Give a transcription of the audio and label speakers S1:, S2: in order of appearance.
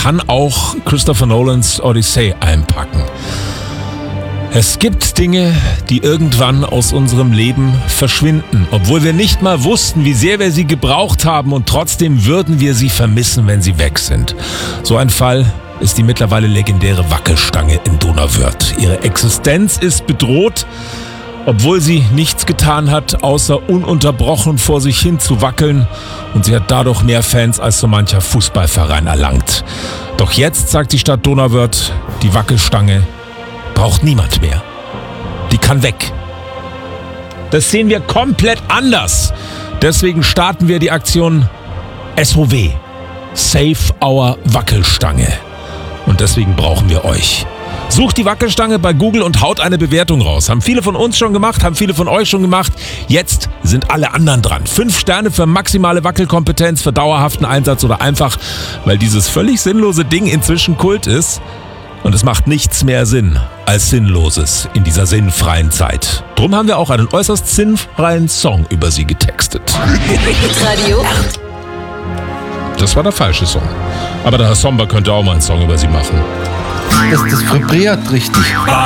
S1: kann auch Christopher Nolans Odyssey einpacken. Es gibt Dinge, die irgendwann aus unserem Leben verschwinden, obwohl wir nicht mal wussten, wie sehr wir sie gebraucht haben, und trotzdem würden wir sie vermissen, wenn sie weg sind. So ein Fall ist die mittlerweile legendäre Wackelstange in Donauwörth. Ihre Existenz ist bedroht, obwohl sie nichts getan hat, außer ununterbrochen vor sich hin zu wackeln, und sie hat dadurch mehr Fans als so mancher Fußballverein erlangt. Doch jetzt sagt die Stadt Donauwörth, die Wackelstange braucht niemand mehr. Die kann weg. Das sehen wir komplett anders. Deswegen starten wir die Aktion SOW. Save Our Wackelstange. Und deswegen brauchen wir euch. Sucht die Wackelstange bei Google und haut eine Bewertung raus. Haben viele von uns schon gemacht, haben viele von euch schon gemacht. Jetzt sind alle anderen dran. 5 Sterne für maximale Wackelkompetenz, für dauerhaften Einsatz oder einfach, weil dieses völlig sinnlose Ding inzwischen Kult ist. Und es macht nichts mehr Sinn als Sinnloses in dieser sinnfreien Zeit. Drum haben wir auch einen äußerst sinnfreien Song über sie getextet.
S2: Radio.
S1: Das war der falsche Song. Aber der Herr Somber könnte auch mal einen Song über sie machen.
S3: Das vibriert richtig.